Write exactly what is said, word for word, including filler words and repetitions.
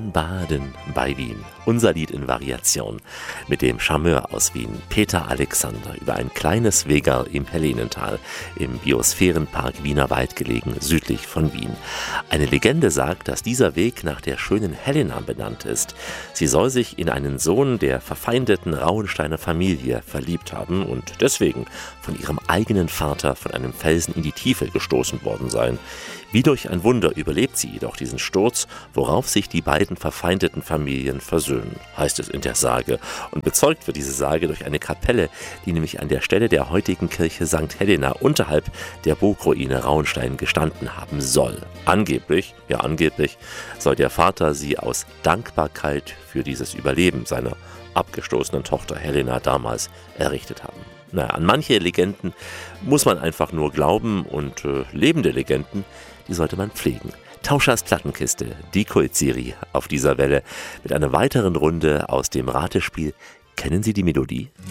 Baden bei Wien. Unser Lied in Variation mit dem Charmeur aus Wien, Peter Alexander, über ein kleines Wegerl im Hellenental, im Biosphärenpark Wienerwald gelegen, südlich von Wien. Eine Legende sagt, dass dieser Weg nach der schönen Helena benannt ist. Sie soll sich in einen Sohn der verfeindeten Rauhensteiner Familie verliebt haben und deswegen von ihrem eigenen Vater von einem Felsen in die Tiefe gestoßen worden sein. Wie durch ein Wunder überlebt sie jedoch diesen Sturz, worauf sich die beiden verfeindeten Familien versöhnen, heißt es in der Sage. Und bezeugt wird diese Sage durch eine Kapelle, die nämlich an der Stelle der heutigen Kirche Sankt Helena unterhalb der Burgruine Rauhenstein gestanden haben soll. Angeblich, ja angeblich, soll der Vater sie aus Dankbarkeit für dieses Überleben seiner abgestoßenen Tochter Helena damals errichtet haben. Naja, an manche Legenden muss man einfach nur glauben und äh, lebende Legenden, die sollte man pflegen. Tauschers Plattenkiste, die Kultserie auf dieser Welle mit einer weiteren Runde aus dem Ratespiel. Kennen Sie die Melodie?